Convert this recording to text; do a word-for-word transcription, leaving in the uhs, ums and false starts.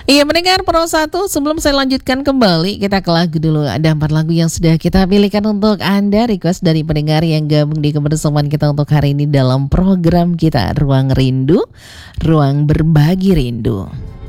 Iya, mendengar Pro satu. Sebelum saya lanjutkan kembali, kita ke lagu dulu. Ada empat lagu yang sudah kita pilihkan untuk Anda, request dari pendengar yang gabung di kebersamaan kita untuk hari ini dalam program kita Ruang Rindu, Ruang Berbagi Rindu.